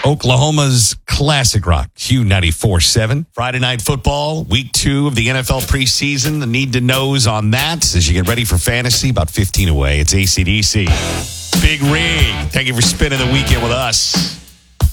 Oklahoma's classic rock, Q94.7. Friday Night Football, week 2 of the NFL preseason. The need to knows on that as you get ready for fantasy. About 15 away. It's AC/DC. Big Rig. Thank you for spending the weekend with us.